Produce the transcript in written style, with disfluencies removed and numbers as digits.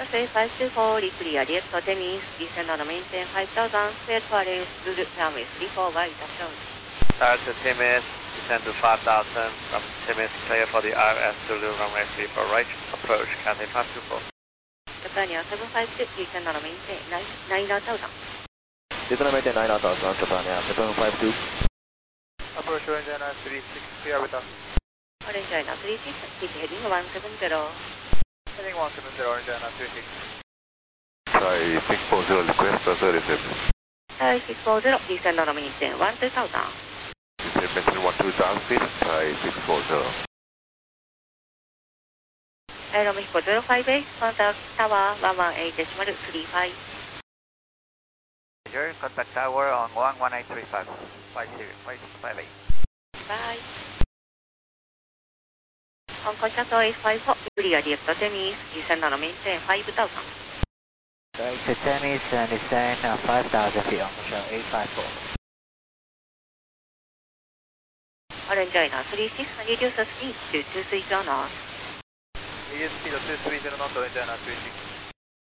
Cathay 524, clear, Delta Temis, descend on the maintain 5000, clear to arrange Zulu runway 34 right approach. Delta Temis, descend to 5000, from Temis clear for the RS Zulu runway 34 right, approach Cathay 524. Catania 756, descend on the maintain 9000. Descend on the maintain 9000, Catania 752. Approach Orange 36, clear with us. Orange 36, keep heading 170. Heading 170, Orange 36. Thai 640, request for service. Thai 640, descend on the maintain 12000. Descend maintain 12000 feet, Thai 640. Aero Mexico 058, contact tower 118.35. Contact tower on 11835, 58. Bye. On contact OS54, clear, Delta Temis, descend on the maintain 5000. Delta Temis and descend 5000 feet on control 854. Orange 36, reduce the speed to 230 knots. Reduce speed to 230 knots, Orange 36.